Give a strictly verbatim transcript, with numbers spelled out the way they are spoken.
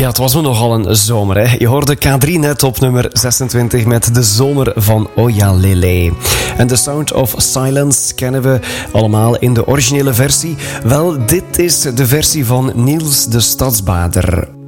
Ja, het was me nogal een zomer, hè. Je hoorde K drie net op nummer zesentwintig met De Zomer van Oyalele. En The Sound of Silence kennen we allemaal in de originele versie. Wel, dit is de versie van Niels de Stadsbader.